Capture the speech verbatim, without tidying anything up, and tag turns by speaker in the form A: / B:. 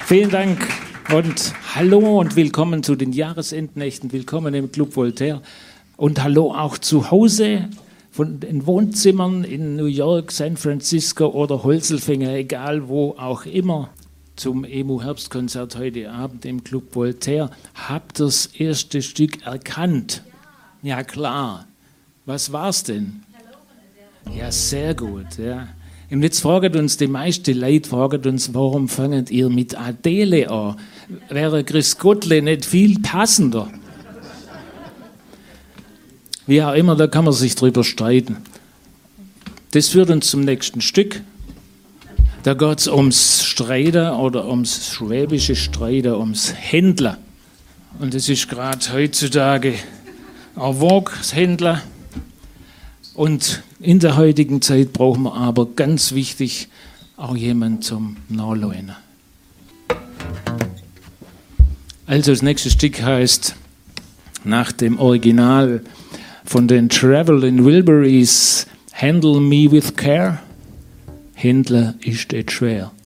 A: Vielen Dank und hallo und willkommen zu den Jahresendnächten. Willkommen im Club Voltaire und hallo auch zu Hause von den Wohnzimmern in New York, San Francisco oder Holzelfänger, egal wo auch immer, zum E M U-Herbstkonzert heute Abend im Club Voltaire. Habt ihr das erste Stück erkannt? Ja, ja klar. Was war's denn? Ja, sehr gut. Ja. Und jetzt fragen uns die meisten Leute, fragen uns, warum fangt ihr mit Adele an? Wäre Chris Gottle nicht viel passender? Wie auch immer, da kann man sich drüber streiten. Das führt uns zum nächsten Stück. Da geht es ums Streiten oder ums schwäbische Streiten, ums Händler. Und das ist gerade heutzutage en vogue, das Händler. Und in der heutigen Zeit brauchen wir aber ganz wichtig auch jemanden zum Nachleunen. Also das nächste Stück heißt nach dem Original von den Traveling Wilburys Handle Me With Care. Händler ist nicht schwer.